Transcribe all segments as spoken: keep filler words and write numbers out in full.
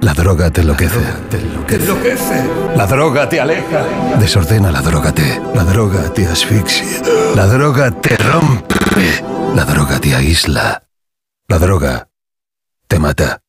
La droga te enloquece. Te enloquece. La droga te aleja. Desordena la droga te. La droga te asfixia. La droga te rompe. La droga te aísla. La droga te mata.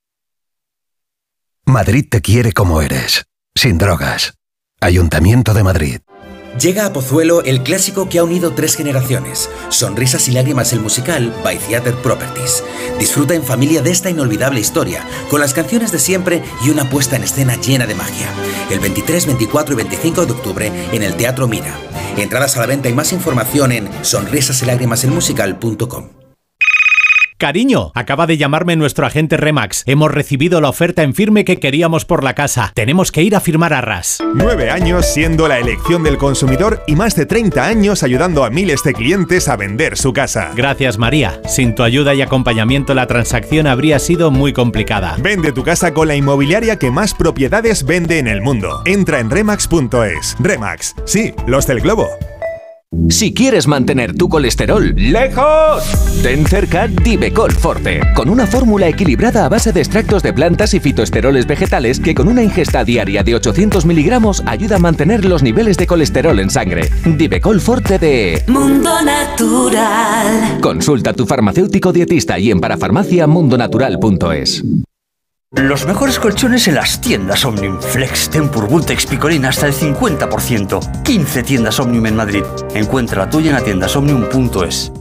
Madrid te quiere como eres. Sin drogas. Ayuntamiento de Madrid. Llega a Pozuelo el clásico que ha unido tres generaciones. Sonrisas y lágrimas, el musical by Theatre Properties. Disfruta en familia de esta inolvidable historia, con las canciones de siempre y una puesta en escena llena de magia. El veintitrés, veinticuatro y veinticinco de octubre en el Teatro Mira. Entradas a la venta y más información en sonrisas y lágrimas el musical punto com. Cariño, acaba de llamarme nuestro agente Remax. Hemos recibido la oferta en firme que queríamos por la casa. Tenemos que ir a firmar arras. Nueve años siendo la elección del consumidor y más de treinta años ayudando a miles de clientes a vender su casa. Gracias, María. Sin tu ayuda y acompañamiento la transacción habría sido muy complicada. Vende tu casa con la inmobiliaria que más propiedades vende en el mundo. Entra en remax punto es. Remax, sí, los del globo. Si quieres mantener tu colesterol lejos, ten cerca Divecol Forte, con una fórmula equilibrada a base de extractos de plantas y fitoesteroles vegetales que con una ingesta diaria de ochocientos miligramos ayuda a mantener los niveles de colesterol en sangre. Divecol Forte de Mundo Natural. Consulta a tu farmacéutico dietista y en parafarmacia mundo natural punto es. Los mejores colchones en las tiendas Omnium. Flex, Tempur, Vultex, Picolín hasta el cincuenta por ciento. quince tiendas Omnium en Madrid. Encuentra la tuya en atiendas omnium punto es.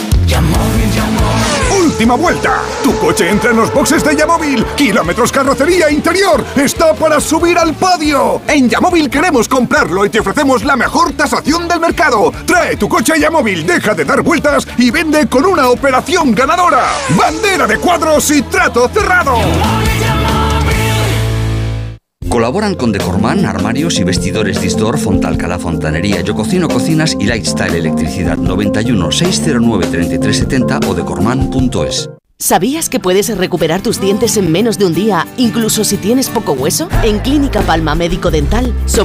¡Última vuelta! Tu coche entra en los boxes de Yamóvil. Kilómetros, carrocería, interior. ¡Está para subir al podio! En Yamóvil queremos comprarlo y te ofrecemos la mejor tasación del mercado. Trae tu coche a Yamóvil, deja de dar vueltas y vende con una operación ganadora. Bandera de cuadros y trato cerrado. Colaboran con Decorman, armarios y vestidores Distor, Fontalcala, Fontanería, Yo Cocino Cocinas y Lifestyle Electricidad. Noventa y uno, seiscientos nueve, treinta y tres setenta o decorman punto es. ¿Sabías que puedes recuperar tus dientes en menos de un día, incluso si tienes poco hueso? En Clínica Palma Médico Dental